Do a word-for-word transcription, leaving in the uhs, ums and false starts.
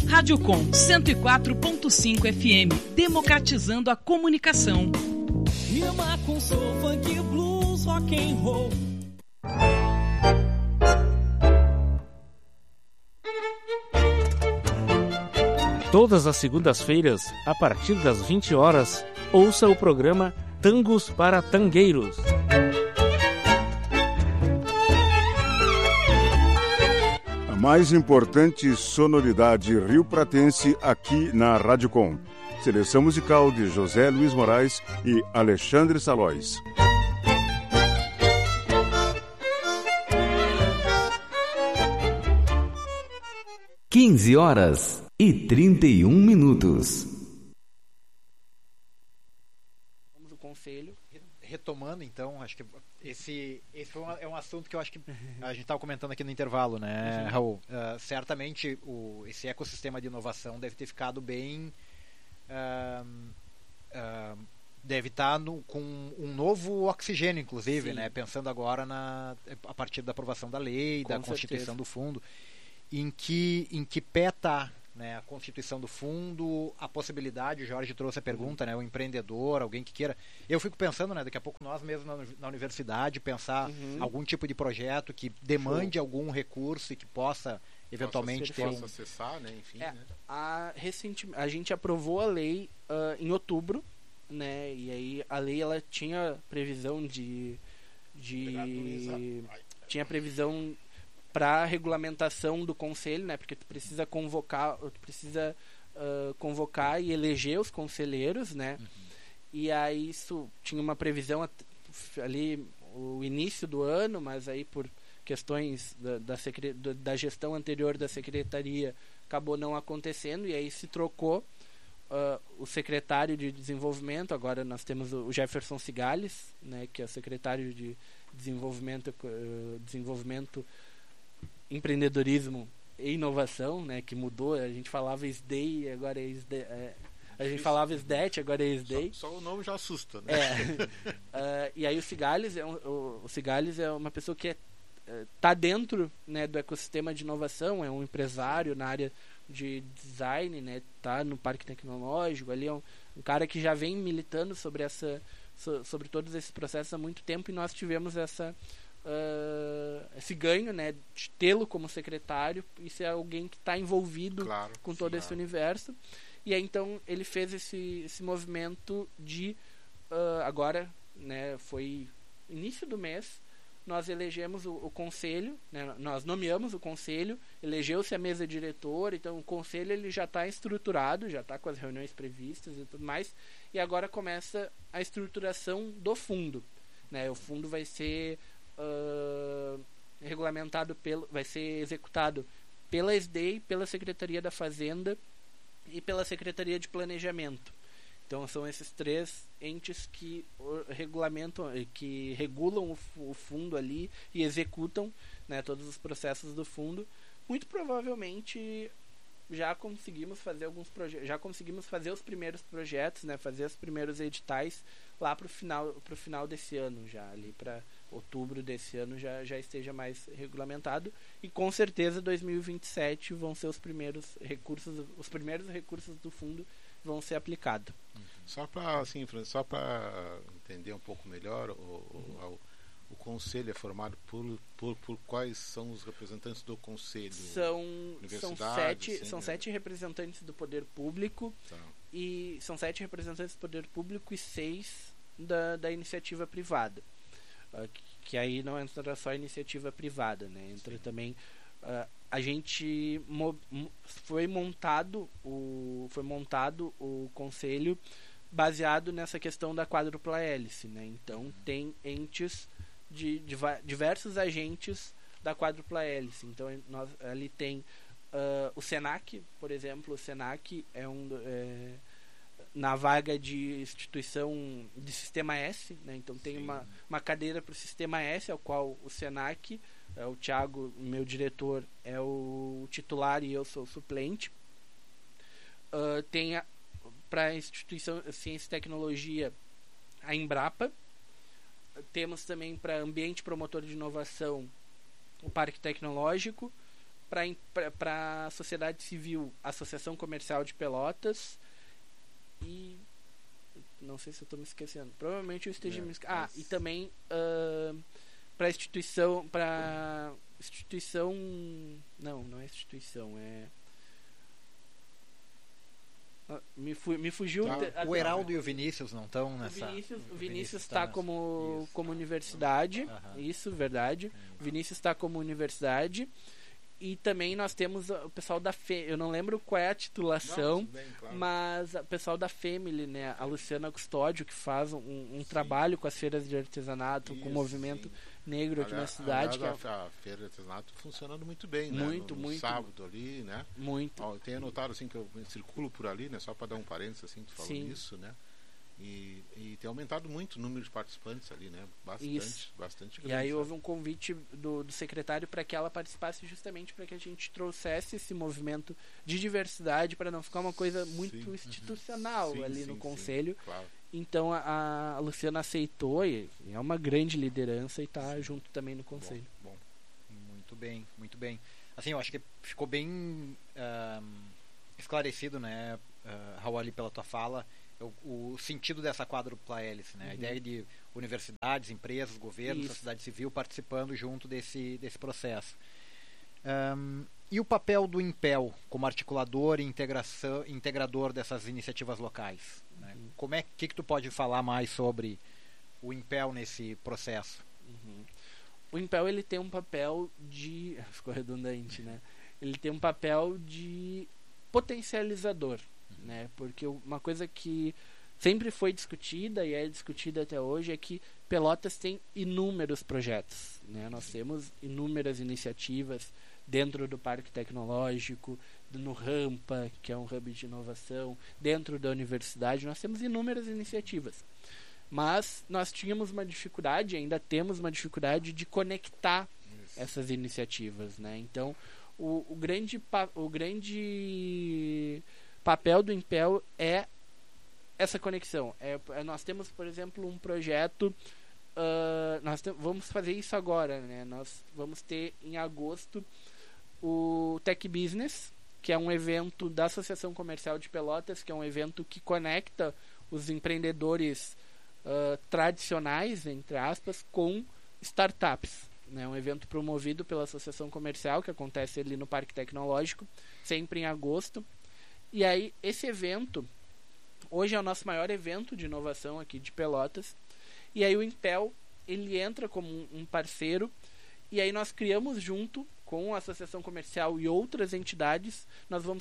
Rádio Com cento e quatro ponto cinco F M, democratizando a comunicação. Rima com soul, funk, blues, rock and roll. Todas as segundas-feiras, a partir das vinte horas, ouça o programa Tangos para Tangueiros. A mais importante sonoridade rio-pratense aqui na Rádio Com. Seleção musical de José Luiz Moraes e Alexandre Salóis. quinze horas e trinta e um minutos. Vamos ao conselho. Retomando, então, acho que esse, esse foi um, é um assunto que eu acho que a gente estava comentando aqui no intervalo, né, uhum. Raul? Uh, certamente o, esse ecossistema de inovação deve ter ficado bem... Uh, uh, deve estar no, com um novo oxigênio, inclusive, né? Pensando agora na, a partir da aprovação da lei, com da certeza. Constituição do fundo, em que, em que pé está, né, a constituição do fundo, a possibilidade, o Jorge trouxe a pergunta, uhum. né, o empreendedor, alguém que queira, eu fico pensando, né, daqui a pouco nós mesmos na, na universidade pensar uhum. algum tipo de projeto que demande Show. algum recurso e que possa eventualmente ter possa um... acessar, né, enfim, é, né? a, recente, a gente aprovou a lei uh, em outubro, né, e aí a lei ela tinha previsão de, de tinha previsão para regulamentação do conselho, né, porque tu precisa convocar, tu precisa uh, convocar e eleger os conselheiros, né, uhum. e aí isso tinha uma previsão ali o início do ano, mas aí por questões da, da, secre, da gestão anterior da secretaria acabou não acontecendo, e aí se trocou uh, o secretário de desenvolvimento. Agora nós temos o Jefferson Cigales, né, que é o secretário de desenvolvimento, uh, desenvolvimento empreendedorismo e inovação, né, que mudou. A gente falava S D I, agora é S D I, é, a gente falava S D E T, agora é S D I. Só, só o nome já assusta, né? É. uh, e aí o Cigales é um, o, o Cigales é uma pessoa que é está dentro, né, do ecossistema de inovação, é um empresário na área de design, né, tá no Parque Tecnológico, ali é um, um cara que já vem militando sobre essa so, sobre todos esses processos há muito tempo, e nós tivemos essa uh, esse ganho, né, de tê-lo como secretário e ser alguém que está envolvido claro, com todo sim, esse claro. universo. E aí então ele fez esse, esse movimento de uh, agora, né, foi início do mês, nós elegemos o, o conselho, né, nós nomeamos o conselho, elegeu-se a mesa diretora, então o conselho ele já está estruturado, já está com as reuniões previstas e tudo mais, e agora começa a estruturação do fundo, né, o fundo vai ser uh, regulamentado, pelo, vai ser executado pela S D I, pela Secretaria da Fazenda e pela Secretaria de Planejamento. Então são esses três entes que regulamentam, que regulam o fundo ali e executam, né, todos os processos do fundo. Muito provavelmente já conseguimos fazer alguns projetos, já conseguimos fazer os primeiros projetos, né, fazer os primeiros editais lá para o final, pro final desse ano, já ali para outubro desse ano já, já esteja mais regulamentado, e com certeza dois mil e vinte e sete vão ser os primeiros recursos, os primeiros recursos do fundo vão ser aplicados. Só para assim, só para entender um pouco melhor, o, o, o conselho é formado por, por, por quais são os representantes do conselho? São, são sete, assim, são né? sete representantes do poder público, tá. e são sete representantes do poder público e seis da, da iniciativa privada. Uh, que, que aí não entra só a iniciativa privada, né? Entra Sim. também uh, a gente mo, foi montado o foi montado o conselho baseado nessa questão da quádrupla hélice, né? Então uhum. tem entes de, de diversos agentes da quádrupla hélice. Então nós, ali tem uh, o Senac, por exemplo. O Senac é um é, na vaga de instituição de sistema S, né? Então tem uma, uma cadeira para o sistema S, ao qual o Senac, é, o Thiago, meu diretor, é o titular e eu sou o suplente. Uh, tem para a instituição Ciência e Tecnologia a Embrapa. Temos também para Ambiente Promotor de Inovação o Parque Tecnológico. para a sociedade civil, Associação Comercial de Pelotas e não sei se eu estou me esquecendo, provavelmente eu esteja é, me esquecendo. Ah, mas... e também uh, para instituição, para instituição, não, não é instituição, é Me, fu me fugiu. Tá. O Heraldo e o Vinícius não estão nessa. O Vinícius, o Vinícius está tá como, como universidade. Uhum. Isso, verdade. Uhum. O Vinícius está como universidade. E também nós temos o pessoal da F E M. Eu não lembro qual é a titulação, não, bem, claro. Mas o pessoal da Family, né? A Luciana Custódio, que faz um, um trabalho com as feiras de artesanato, isso, com o movimento sim. negro aqui aliás, na cidade. Aliás, que é... a feira de artesanato funcionando muito bem, né? Muito, no, no muito. sábado ali, né? Muito. Ó, eu tenho notado assim que eu circulo por ali, né? Só para dar um parênteses assim, tu falou sim. isso, né? E, e tem aumentado muito o número de participantes ali, né? Bastante, Isso. bastante grande. E aí houve um convite do, do secretário para que ela participasse justamente para que a gente trouxesse esse movimento de diversidade para não ficar uma coisa muito sim. institucional sim, ali sim, no sim, conselho. Claro. Então a, a Luciana aceitou e é uma grande liderança e está junto também no conselho. Bom, bom, muito bem, muito bem. Assim, eu acho que ficou bem uh, esclarecido, né, uh, Raul, ali pela tua fala, O, o sentido dessa quádrupla hélice, né? Uhum. A ideia de universidades, empresas, governo, Isso. sociedade civil participando junto desse, desse processo. Um, e o papel do Impel como articulador e integração, integrador dessas iniciativas locais? Né? Uhum. Como é que, que tu pode falar mais sobre o Impel nesse processo? Uhum. O Impel ele tem um papel de... Ficou redundante, né? Ele tem um papel de potencializador. Né? Porque uma coisa que sempre foi discutida e é discutida até hoje é que Pelotas tem inúmeros projetos, né? Nós temos inúmeras iniciativas dentro do Parque Tecnológico, no Rampa, que é um hub de inovação, dentro da universidade, nós temos inúmeras iniciativas. Mas nós tínhamos uma dificuldade, ainda temos uma dificuldade de conectar essas iniciativas, né? Então, o, o grande... O grande papel do Impel é essa conexão. É, nós temos, por exemplo, um projeto. Uh, nós te, vamos fazer isso agora, né? Nós vamos ter em agosto o Tech Business, que é um evento da Associação Comercial de Pelotas, que é um evento que conecta os empreendedores uh, tradicionais, entre aspas, com startups. É um evento promovido pela Associação Comercial, que acontece ali no Parque Tecnológico, sempre em agosto. E aí, esse evento, hoje é o nosso maior evento de inovação aqui de Pelotas. E aí o Impel, ele entra como um parceiro. E aí nós criamos junto com a Associação Comercial e outras entidades, nós vamos